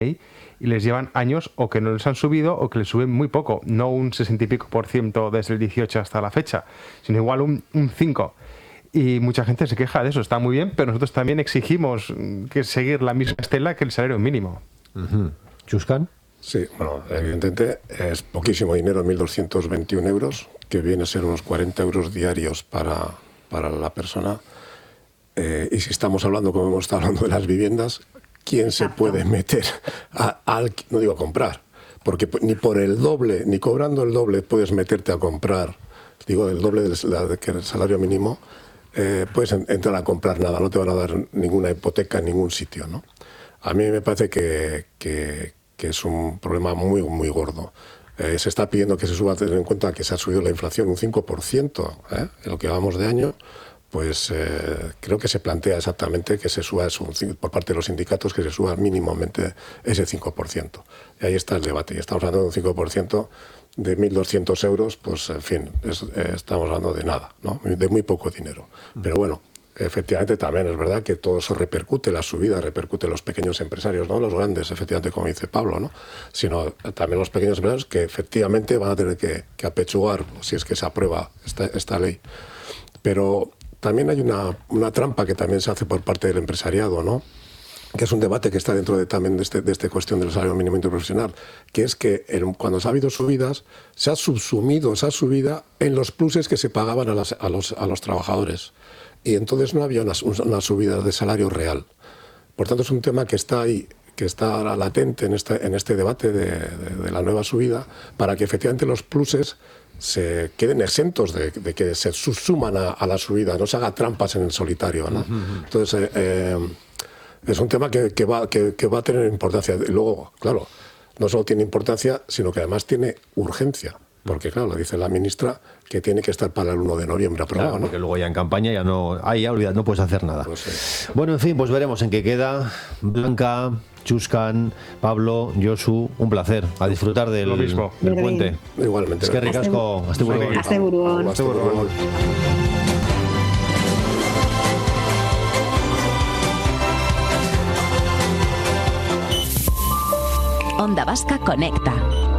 y les llevan años o que no les han subido o que les suben muy poco, no un 60 y pico % desde el 18 hasta la fecha, sino igual un 5%. Y mucha gente se queja de eso, está muy bien, pero nosotros también exigimos que seguir la misma estela que el salario mínimo. ¿Chuscan? Sí, bueno, evidentemente es poquísimo dinero, 1.221 euros, que viene a ser unos 40 euros diarios para la persona. Y si estamos hablando, como hemos estado hablando de las viviendas, ¿quién se puede meter no digo a comprar? Porque ni por el doble, ni cobrando el doble puedes meterte a comprar, digo el doble del salario mínimo, puedes entrar a comprar nada, no te van a dar ninguna hipoteca en ningún sitio, ¿no? A mí me parece que es un problema muy, muy gordo. Se está pidiendo que se suba, teniendo en cuenta que se ha subido la inflación un 5%, en lo que llevamos de año, pues creo que se plantea exactamente que se suba eso, por parte de los sindicatos, que se suba mínimamente ese 5%. Y ahí está el debate. Y estamos hablando de un 5% de 1.200 euros, pues en fin, estamos hablando de nada, ¿no? De muy poco dinero. Pero bueno, efectivamente también es verdad que todo eso repercute, la subida repercute en los pequeños empresarios, no los grandes, efectivamente, como dice Pablo, ¿no? Sino también los pequeños empresarios que efectivamente van a tener que apechugar si es que se aprueba esta ley. Pero también hay una trampa que también se hace por parte del empresariado, ¿no? Que es un debate que está dentro también de esta cuestión del salario mínimo interprofesional, que es que cuando ha habido subidas, se ha subsumido esa subida en los pluses que se pagaban a los trabajadores. Y entonces no había una subida de salario real. Por tanto, es un tema que está ahí, que está latente en este debate de la nueva subida, para que efectivamente los pluses se queden exentos de que se subsuman a la subida, no se haga trampas en el solitario, ¿no? Entonces, es un tema que va a tener importancia. Y luego, claro, no solo tiene importancia, sino que además tiene urgencia. Porque, claro, lo dice la ministra que tiene que estar para el 1 de noviembre aprobado, claro, ¿no? Porque luego ya en campaña ya no... ya olvidad, no puedes hacer nada. Pues sí. Bueno, en fin, pues veremos en qué queda. Blanca, Chuscan, Pablo, Josu, un placer. A disfrutar del puente. Igualmente. Es que ricasco. Hasta luego. Hasta luego. Hasta luego. Onda Vasca Conecta.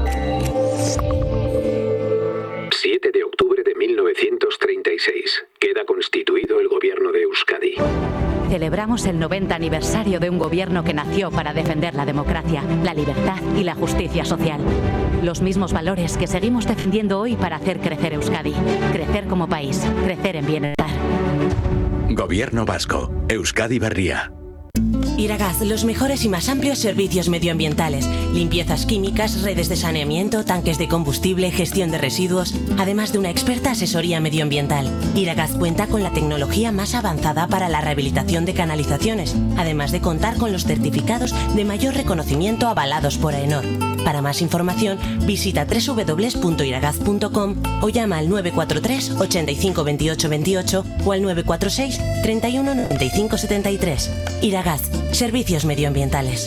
7 de octubre de 1936. Queda constituido el gobierno de Euskadi. Celebramos el 90 aniversario de un gobierno que nació para defender la democracia, la libertad y la justicia social. Los mismos valores que seguimos defendiendo hoy para hacer crecer Euskadi. Crecer como país, crecer en bienestar. Gobierno vasco. Euskadi Berria. Iragaz, los mejores y más amplios servicios medioambientales, limpiezas químicas, redes de saneamiento, tanques de combustible, gestión de residuos, además de una experta asesoría medioambiental. Iragaz cuenta con la tecnología más avanzada para la rehabilitación de canalizaciones, además de contar con los certificados de mayor reconocimiento avalados por AENOR. Para más información, visita www.iragaz.com o llama al 943 85 28 28 o al 946 31 95 73. Iragaz, servicios medioambientales.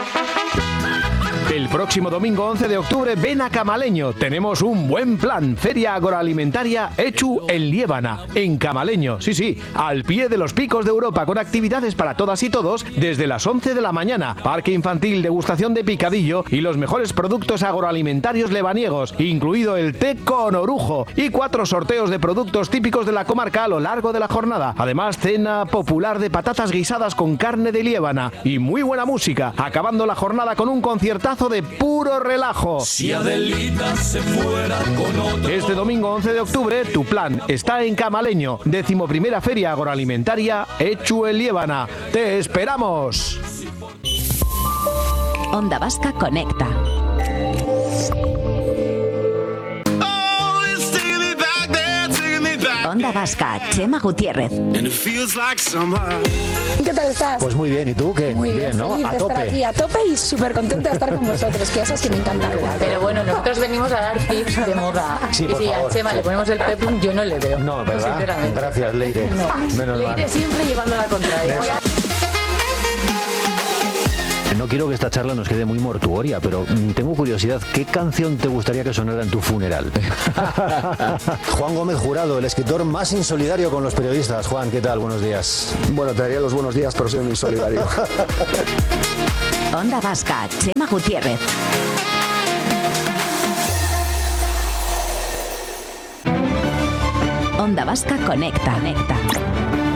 El próximo domingo 11 de octubre ven a Camaleño. Tenemos un buen plan. Feria agroalimentaria Echu en Liébana, en Camaleño. Sí, al pie de los picos de Europa, con actividades para todas y todos desde las 11 de la mañana. Parque infantil, degustación de picadillo y los mejores productos agroalimentarios lebaniegos, incluido el té con orujo, y 4 sorteos de productos típicos de la comarca a lo largo de la jornada. Además, cena popular de patatas guisadas con carne de Liébana y muy buena música, acabando la jornada con un conciertazo de puro relajo. Si Adelita se fuera con otro. Este domingo 11 de octubre tu plan está en Camaleño, 11ª Feria Agroalimentaria Echu en Liébana. ¡Te esperamos! Onda Vasca Conecta. Onda Vasca, Chema Gutiérrez. ¿Qué tal estás? Pues muy bien, ¿y tú qué? Muy bien, ¿no? feliz A de estar tope. aquí, a tope y súper contenta de estar con vosotros, que eso es que me encanta. Pero bueno, nosotros venimos a dar tips de moda. Sí, y por si favor. a Chema le ponemos el peplum, yo no le veo. No, ¿verdad? Sinceramente. Gracias, Leire. Menos mal. Leire siempre llevando la contraria. No quiero que esta charla nos quede muy mortuoria, pero tengo curiosidad, ¿qué canción te gustaría que sonara en tu funeral? Juan Gómez Jurado, el escritor más insolidario con los periodistas. Juan, ¿qué tal? Buenos días. Bueno, te daría los buenos días, pero soy un insolidario. Onda Vasca, Chema Gutiérrez. Onda Vasca Conecta.